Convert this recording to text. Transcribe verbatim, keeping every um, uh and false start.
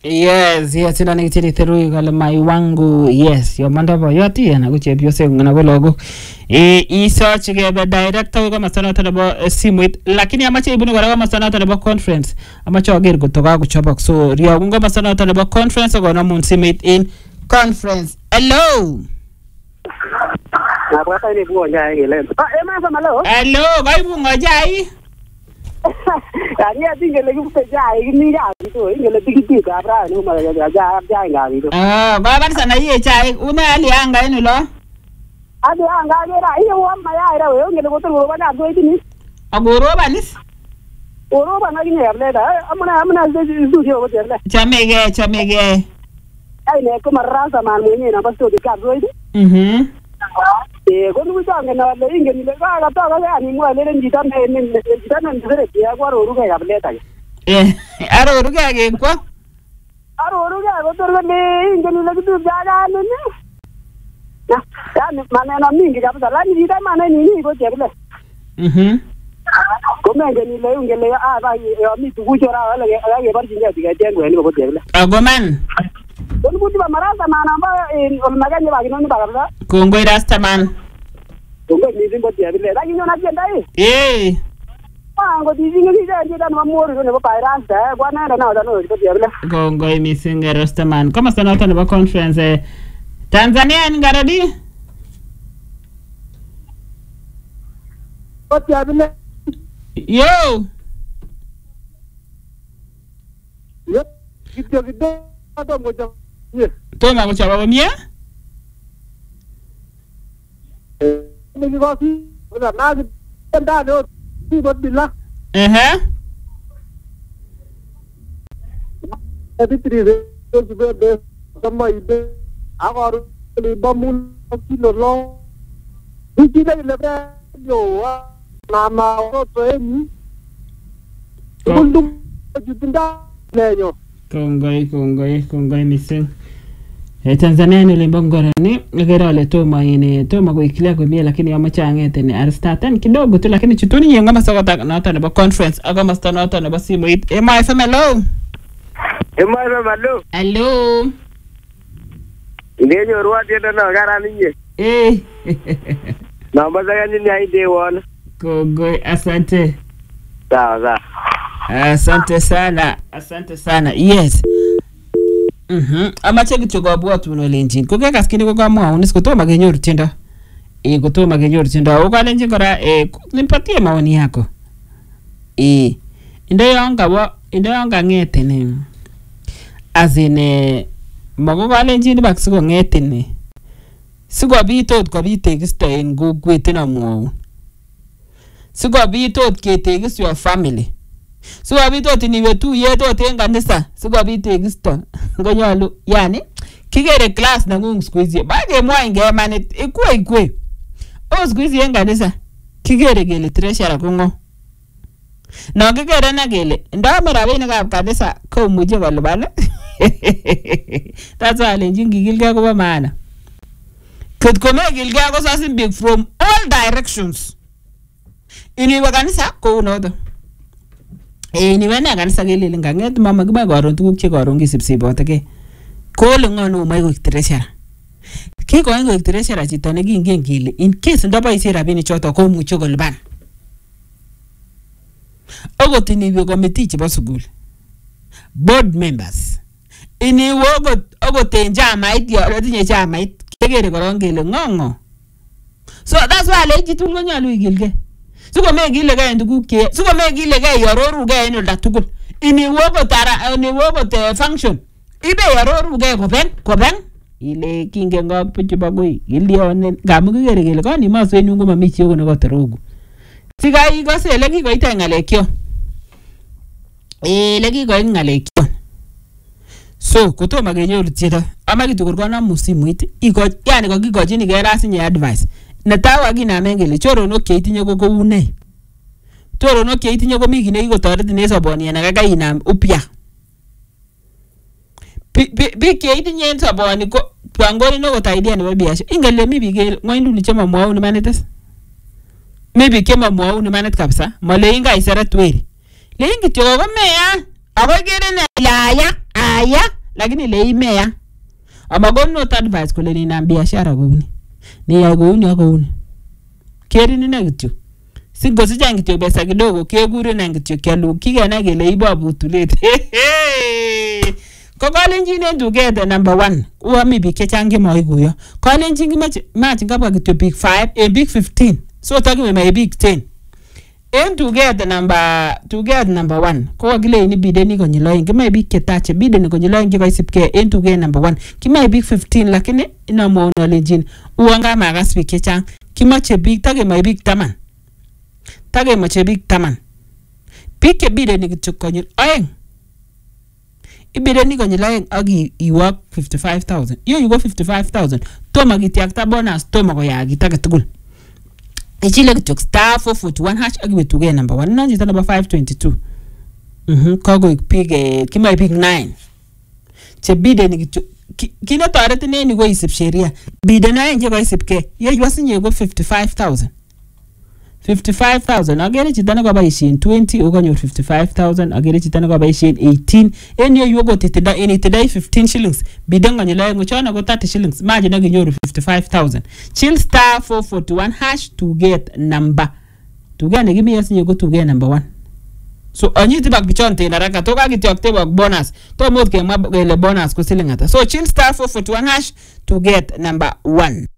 Yes, yes, ina nikitiri theru kale mai wangu. Yes, yo manda bo yoti na kuchepyose ngana bologo. Eh iso chigebe director ko masana to bo simwit lakini amache ibunu gara masana to bo conference. Amache oger kutoka kuchobok so rio ngo masana to bo conference ko na mun simwit in conference. Hello. Na kwa tani buo njai ile. Ah ema sama lo. Hello, bai bu ngojai. Kani ati ngele ku jai ni ya tu ngele tikiti ka bra ni ma ya ja ja ngai tu. Ah, baba sana ye chai una ali anga ino lo. Adi anga gera iyo wa ma ya ira we ngele ko tu ro bana do itini. Agoro banis. Oro bana ni ya le da amuna amuna de studio ko de le. Chamege, chamege. Ai ne ko marasa man mwenye na basto de ka do itini. Mhm. Eh ko nu ta ngena le ngeni le ka ta ga ni mo le ndi ta ne ne ndi ta ne ndere ya kwa ro ru ga ya le ta. Eh, aro ru ga ge kwa? Aro ru ga ko to le ngeni le du ja ja ne ne. Ya ni mana na mingi ka ba la ni ta mana ni ni ko je le. Mhm. Ko me ngeni le ngele a ba yo mi tu ku jora le ga ye bar jinja diga je ngwe ni ko je le. Agoman. Don buti ba marasa mana ba en on maganye ba gino ni ba ga. Kongoi Rastaman. Kongoi ni zingo je le. La gino na je ndai. Eh. Ngo di zingo ni je dan ma mori ne ba pa rasta kwa na na na no ko je le. Kongoi misinga Rastaman. Kama sana watu na conference eh, Tanzania ni garadi? Ko je le. Yo. Yo. Kitu kitu ata ngoja. Yes. Toma kuchapa bamia? Ni ko si na na nda no si bot bila. Eh. Ati tri de so be be sama ibe agor ni bamun kilo lo. Iki le le yo na ma ko to eni. Kundum jutinda le yo. Kongoi, kongoi, kongoi mising. Eh, Tanzania ni limbongora ni ngera wale toma ine toma kuikilia kwa mie lakini amacha angete ni arstatan kidogo tu lakini chutuni yenga masakota na hata na conference aga mastana hata na simu it M I F M hello. M I F M hello. Hello. Ndenyo ruwa tena na gara ninye. Eh. Na mbaza ni ai day one. Kongoi asante. Sawa sawa. Asante sana, asante sana. Yes. Mhm. Amache kichogo bwat buno lenjin. Ko ke kaskini ko kamwa unis ko to magenyor tindo. Eh ko to magenyor tindo. Uko lenjin kora eh nipatie maoni yako. Eh ndo yanga wa ndo yanga ngete ne. Azine mago ko lenjin bak siko ngete ne. Siko bitot ko bitekista en kokwet na mwo. Siko bitot ketekis your family. Sikobit ot iniwe tuyet ot en kanisa sikobit tekisto ngonyolu yani kikere class nangung siku hizi bakemwa ingemanit ikwe ikwe o siku hizi en kanisa kikere kele treasurer kongo no kikere na kele ndame rabinikab kanisa komuche kolipan. That's why lenjin kikilgei kobo maana kot komekilgei kosasin big from all directions iniwe kanisa kou noto. Eh ni wena kanisa kelele nganget mama kiba koron tuguk che koron kisipsibote ke. Kole ngono mai ko treasurer. Ki ko ngo treasurer chito ne kingen kile in case ndo boisie rabinik choto ko mucho kolipan. Ogot iniwe committee chebo school. Board members. Iniwe ogot ogot en chamait yo tinye chamait kegere koron kele ngongo. So that's why le chitu konyolu igilge. Siko megile ga ndugu ke siko megile ga yororu ga eno da tugul ini wogo tara ni wogo te function ibe yororu ga ko ben ko ben ile kinge ngo puchi bagoi ilione gamu kigere gele ko ni maso enyu ngo mami chiyo ne ko terogu siga i go se le ki go ita ngalekyo eh le ki go ngalekyo so kutoma genyoru chida ama kitukur kona musimuit iko yani ko kigojini ga rasinye advice netawa gina mengele chorono ke itinye ko koune chorono ke itinye ko migi ne ikotoret ne soboni na gaga inam upya bi ke itinye soboni ko twangoni no ko idea ne biasha ingele mi bige ngoindu ni chema mwau ni manetes maybe kema mwau ni manet kabisa male inga isara tweri le ingi tyo ko meya abo gere na yaya aya lakini le imeya amagon not advice kole ni na biashara kouni ni ya kouni akouni keri ni na kityo singo sija kityo pesa kidogo kegure na kityo kyalu kigana kele ibo butulet ko kalenjin en together number one uami bik chechang maikuyo kalenjin kimache match ngabwa kityo big five en big fifteen so takime mai big ten en together number together number one ko kile ni bideni konyil oeng kimai bik chetache bideni konyil oeng kikoisipke en together number one kimai bik fifteen lakini inamo nolenjin uanga magas bik chechang kimache bik takime bik taman takime bik taman bik ke bideni kityo konyil oeng ibideni konyil oeng ak iwak fifty-five thousand yo yuko fifty-five thousand toma kitiakta bonus toma koyakit age tugul ichile kityo star four forty-one hash akiwe tuge number one non jita number five twenty-two mhm kogo pige kimai pig nine che bideni kityo kina tarete neni go isip sheria bideni aeng je go isipke ye ywasinye go fifty-five thousand fifty-five thousand agere chitana kwa baishin twenty ukanyor fifty-five thousand agere chitana kwa baishin eighteen en yo yugo titida en itida fifteen shillings bidanga nyela ngochana go thirty shillings maji na ginyoru fifty-five thousand chill star four forty-one hash to get number to get ne gimi yasinye go to get number one so anyiti bak bichonte na raka toka kitiokte bak bonus to mod ke mabele bonus ko silingata so chill star four forty-one hash to get number one.